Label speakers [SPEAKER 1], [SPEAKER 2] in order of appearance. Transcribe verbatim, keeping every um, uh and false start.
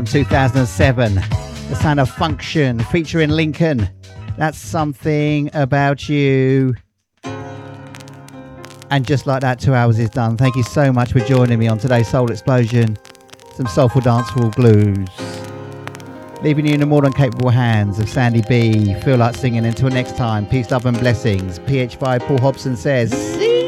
[SPEAKER 1] two thousand seven, the sound of Function featuring Lincoln. That's Something About You. And just like that, two hours is done. Thank you so much for joining me on today's Soul Explosion. Some soulful dancehall blues. Leaving you in the more than capable hands of Sandy B. Feel like singing. Until next time, peace, love and blessings. P H five Paul Hobson says, see